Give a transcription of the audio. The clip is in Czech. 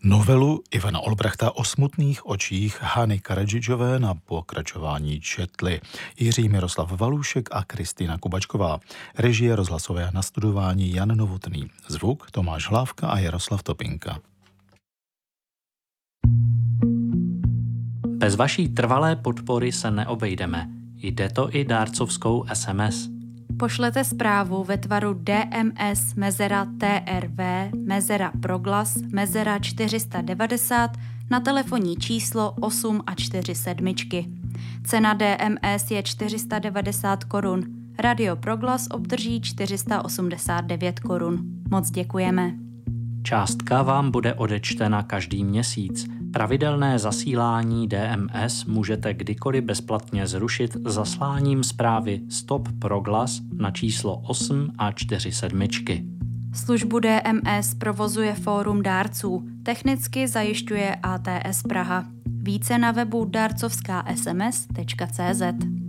Novelu Ivana Olbrachta o smutných očích Hany Karadžičové na pokračování četli Jiří Miroslav Valůšek a Kristýna Kubačková. Režie rozhlasové nastudování Jan Novotný. Zvuk Tomáš Hlávka a Jaroslav Topinka. Bez vaší trvalé podpory se neobejdeme. Jde to i dárcovskou SMS. Pošlete zprávu ve tvaru DMS TRV proglas 490 na telefonní číslo 847. Cena DMS je 490 korun. Radio Proglas obdrží 489 korun. Moc děkujeme. Částka vám bude odečtena každý měsíc. Pravidelné zasílání DMS můžete kdykoliv bezplatně zrušit zasláním zprávy Stop Proglas na číslo 847. Službu DMS provozuje Fórum dárců. Technicky zajišťuje ATS Praha. Více na webu darcovskasms.cz.